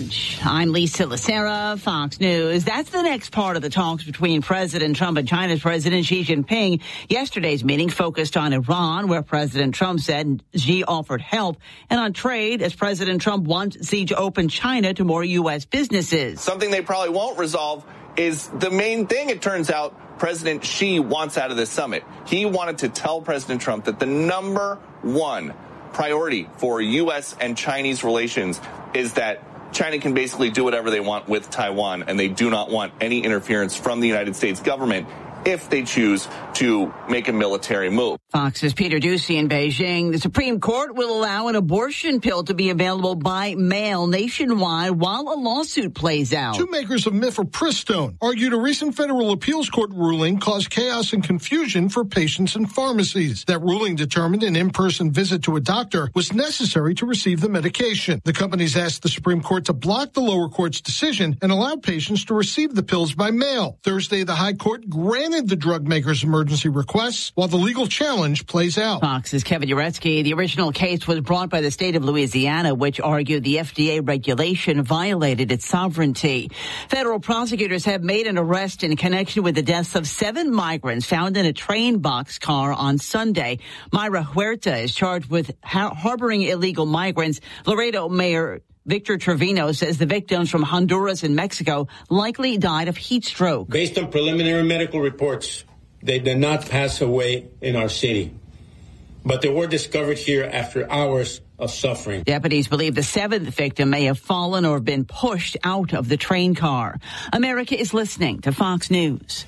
coverage. I'm Lisa Lacera, Fox News. That's the next part of the talks between President Trump and China's President Xi Jinping. Yesterday's meeting focused on Iran, where President Trump said Xi offered help, and on trade, as President Trump wants Xi to open China to more U.S. businesses. Something they probably won't resolve is the main thing, it turns out, President Xi wants out of this summit. He wanted to tell President Trump that the number one priority for U.S. and Chinese relations is that China can basically do whatever they want with Taiwan, and they do not want any interference from the United States government if they choose to make a military move. Fox's Peter Doocy in Beijing. The Supreme Court will allow an abortion pill to be available by mail nationwide while a lawsuit plays out. Two makers of mifepristone argued a recent federal appeals court ruling caused chaos and confusion for patients and pharmacies. That ruling determined an in-person visit to a doctor was necessary to receive the medication. The companies asked the Supreme Court to block the lower court's decision and allow patients to receive the pills by mail. Thursday, the High Court granted the drug maker's emergency requests while the legal challenge plays out. Fox's Kevin Uretsky. The original case was brought by the state of Louisiana, which argued the FDA regulation violated its sovereignty. Federal prosecutors have made an arrest in connection with the deaths of 7 migrants found in a train boxcar on Sunday. Mayra Huerta is charged with harboring illegal migrants. Laredo Mayor Victor Trevino says the victims from Honduras and Mexico likely died of heat stroke. Based on preliminary medical reports, they did not pass away in our city, but they were discovered here after hours of suffering. Deputies believe the 7th victim may have fallen or been pushed out of the train car. America is listening to Fox News.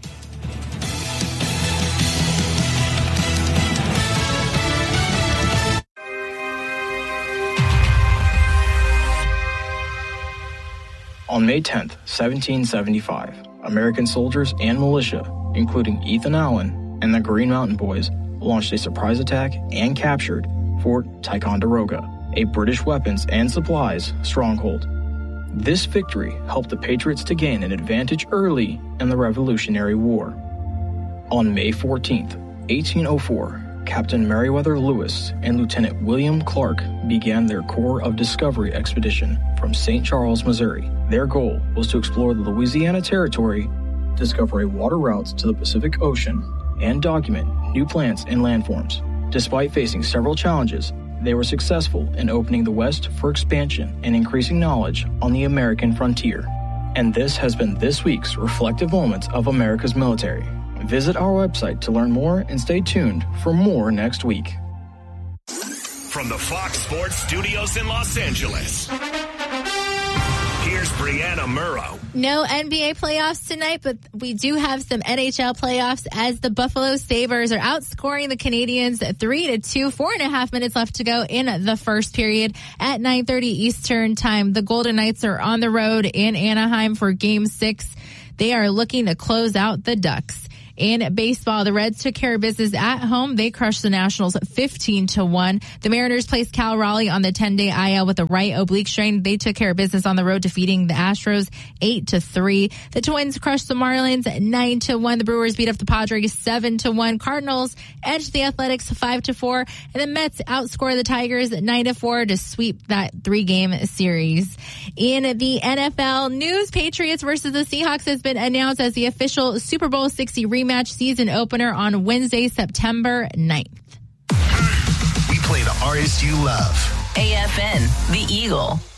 On May 10, 1775, American soldiers and militia, including Ethan Allen and the Green Mountain Boys, launched a surprise attack and captured Fort Ticonderoga, a British weapons and supplies stronghold. This victory helped the Patriots to gain an advantage early in the Revolutionary War. On May 14, 1804, Captain Meriwether Lewis and Lieutenant William Clark began their Corps of Discovery expedition from St. Charles, Missouri. Their goal was to explore the Louisiana Territory, discover water routes to the Pacific Ocean, and document new plants and landforms. Despite facing several challenges, they were successful in opening the West for expansion and increasing knowledge on the American frontier. And this has been this week's Reflective Moments of America's Military. Visit our website to learn more and stay tuned for more next week. From the Fox Sports Studios in Los Angeles, here's Brianna Murrow. No NBA playoffs tonight, but we do have some NHL playoffs as the Buffalo Sabres are outscoring the Canadiens 3-2. 4.5 minutes left to go in the first period at 9:30 Eastern time. The Golden Knights are on the road in Anaheim for Game 6. They are looking to close out the Ducks. In baseball, the Reds took care of business at home. They crushed the Nationals 15-1. The Mariners placed Cal Raleigh on the 10-day IL with a right oblique strain. They took care of business on the road, defeating the Astros 8-3. The Twins crushed the Marlins 9-1. The Brewers beat up the Padres 7-1. Cardinals edged the Athletics 5-4. And the Mets outscored the Tigers 9-4 to sweep that 3-game series. In the NFL news, Patriots versus the Seahawks has been announced as the official Super Bowl 60 rematch season opener on Wednesday, September 9th. We play the artists you love. AFN, The Eagle.